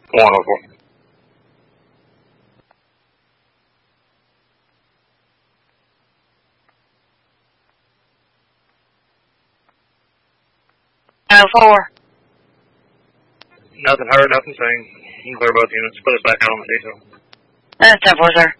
104. Nothing heard, nothing seen. You can clear both units. Put us back out on the detail. That's 10-4, sir.